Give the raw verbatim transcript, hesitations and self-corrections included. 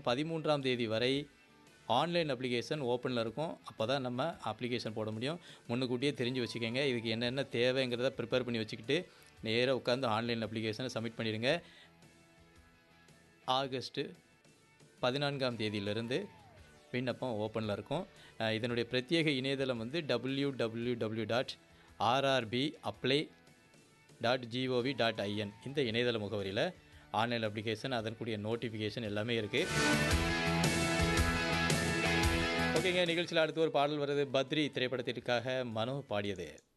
பதிமூன்றாம் தேதி வரை ஆன்லைன் அப்ளிகேஷன் ஓப்பனில் இருக்கும். அப்போ தான் நம்ம அப்ளிகேஷன் போட முடியும். முன்னுக்கூட்டியே தெரிஞ்சு வச்சுக்கோங்க. இதுக்கு என்னென்ன தேவைங்கிறத ப்ரிப்பேர் பண்ணி வச்சுக்கிட்டு நேராக உட்காந்து ஆன்லைன் அப்ளிகேஷனை சப்மிட் பண்ணிடுங்க. ஆகஸ்ட்டு பதினான்காம் தேதியிலிருந்து விண்ணப்பம் ஓப்பனில் இருக்கும். இதனுடைய பிரத்யேக இணையதளம் வந்து W W W dot RRB apply dot gov dot IN இந்த இணையதள முகவரியில் ஆன்லைன் அப்ளிகேஷன் அதற்குரிய நோட்டிஃபிகேஷன் எல்லாமே இருக்குது. ஓகேங்க, நிகழ்ச்சியில் அடுத்து ஒரு பாடல் வருது. பத்ரி திரைப்படத்திற்காக மனோ பாடியது.